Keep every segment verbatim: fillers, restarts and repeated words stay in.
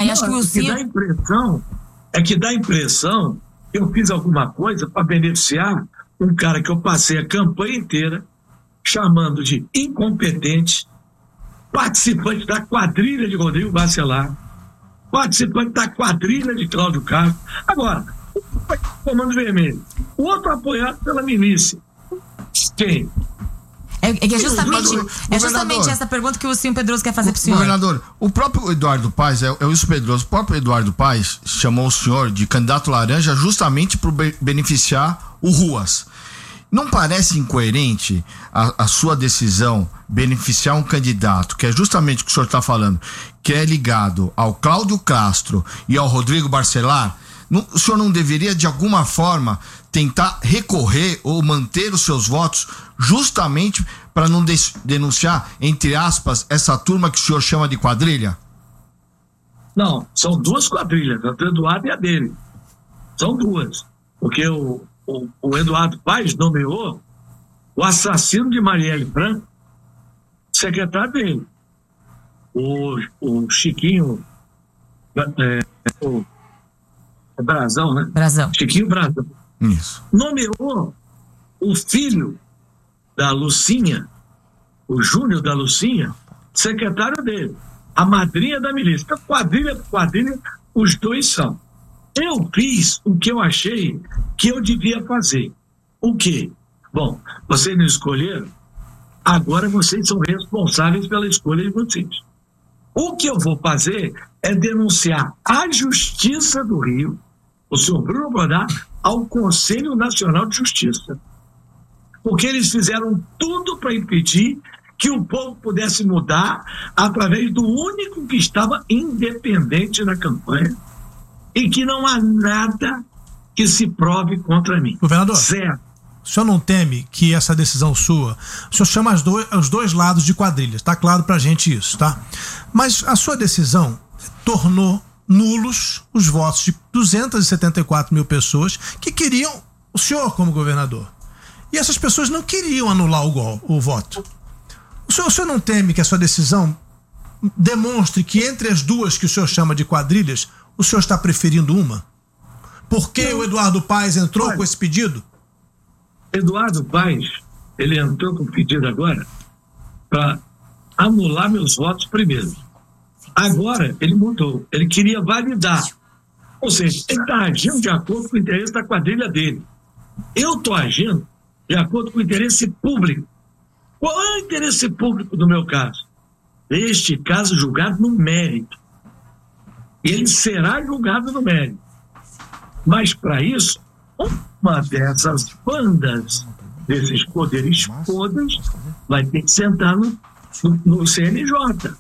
Não, acho que o que dá a impressão é que dá a impressão que eu fiz alguma coisa para beneficiar um cara que eu passei a campanha inteira chamando de incompetente, participante da quadrilha de Rodrigo Bacelar, participante da quadrilha de Cláudio Castro. Agora, o Comando Vermelho, o outro apoiado pela milícia. Quem? É, é que é justamente, é justamente essa pergunta que o Wilson Pedroso quer fazer para o senhor. Governador, o próprio Eduardo Paes, é, é o Wilson Pedroso, o próprio Eduardo Paes chamou o senhor de candidato laranja justamente para beneficiar o Ruas. Não parece incoerente a, a sua decisão beneficiar um candidato, que é justamente o que o senhor está falando, que é ligado ao Cláudio Castro e ao Rodrigo Bacelar? Não, o senhor não deveria, de alguma forma, tentar recorrer ou manter os seus votos justamente para não des- denunciar, entre aspas, essa turma que o senhor chama de quadrilha? Não, são duas quadrilhas, a do Eduardo e a dele. São duas. Porque o, o, o Eduardo Paes nomeou o assassino de Marielle Franco secretário dele. O, o Chiquinho é, o, é Brazão, né? Brazão. Chiquinho Brazão. Isso. Nomeou o filho da Lucinha, o Júnior da Lucinha, secretário dele, a madrinha da milícia. Então, quadrilha por quadrilha, os dois são. Eu fiz o que eu achei que eu devia fazer. O quê? Bom, vocês não escolheram, agora vocês são responsáveis pela escolha de vocês. O que eu vou fazer é denunciar a Justiça do Rio, o senhor Bruno Godard, ao Conselho Nacional de Justiça. Porque eles fizeram tudo para impedir que o povo pudesse mudar através do único que estava independente na campanha e que não há nada que se prove contra mim. Governador, certo. O senhor não teme que essa decisão sua, o senhor chama as dois, os dois lados de quadrilhas, tá claro pra gente isso, tá? Mas a sua decisão tornou nulos os votos de duzentas e setenta e quatro mil pessoas que queriam o senhor como governador. E essas pessoas não queriam anular o, gol, o voto. O senhor, o senhor não teme que a sua decisão demonstre que entre as duas que o senhor chama de quadrilhas, o senhor está preferindo uma? Por que o Eduardo Paes entrou Olha, com esse pedido? Eduardo Paes, ele entrou com o pedido agora para anular meus votos primeiro. Agora, ele mudou. Ele queria validar. Ou seja, ele está agindo de acordo com o interesse da quadrilha dele. Eu estou agindo de acordo com o interesse público. Qual é o interesse público do meu caso? Este caso julgado no mérito. Ele será julgado no mérito. Mas, para isso, uma dessas bandas, desses poderes podres, vai ter que sentar no, no, no C N J.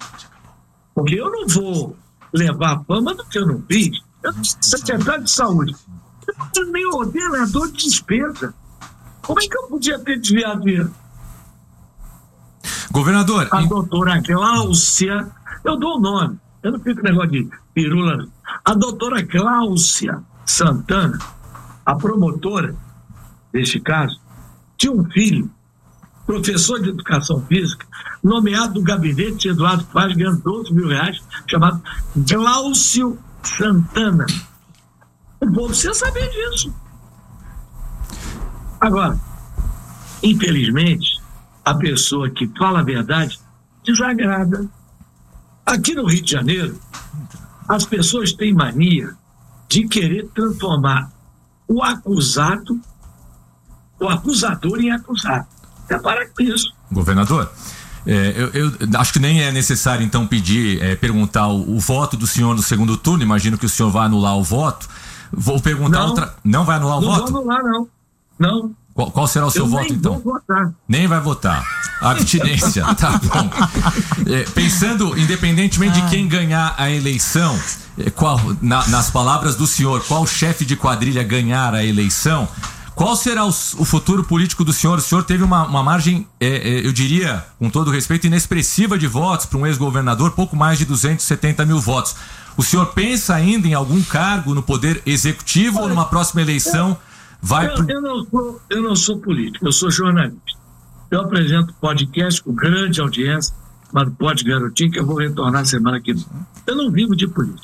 Porque eu não vou levar a fama do que eu não fiz. Eu sou secretário de saúde. Eu não tenho nem ordenador de despesa. Como é que eu podia ter desviado dinheiro? Governador... A doutora Cláudia, eu dou o nome, eu não fico com negócio de pirula. A doutora Cláudia Santana, a promotora deste caso, tinha um filho, professor de educação física, nomeado do gabinete de Eduardo Paes, ganhando doze mil reais, chamado Glaucio Santana. O povo precisa saber disso. Agora, infelizmente, a pessoa que fala a verdade desagrada. Aqui no Rio de Janeiro, as pessoas têm mania de querer transformar o acusado, o acusador em acusado. É para com isso. Governador, é, eu, eu acho que nem é necessário então pedir, é, perguntar o, o voto do senhor no segundo turno. Imagino que o senhor vai anular o voto. Vou perguntar não, outra. Não vai anular o não voto? Não vou anular, não. Não. Qual, qual será o seu eu voto, nem então? Vou votar. Nem vai votar. Abstinência, tá bom. É, pensando, independentemente de quem ganhar a eleição, é, qual, na, nas palavras do senhor, qual chefe de quadrilha ganhar a eleição, qual será o, o futuro político do senhor? O senhor teve uma, uma margem, é, é, eu diria, com todo respeito, inexpressiva de votos para um ex-governador, pouco mais de duzentos e setenta mil votos. O senhor pensa ainda em algum cargo no poder executivo? Olha, ou numa próxima eleição vai... Eu, eu, não sou, eu não sou político, eu sou jornalista. Eu apresento podcast com grande audiência, chamado Pod Garotinho, que eu vou retornar semana que vem. Eu não vivo de política.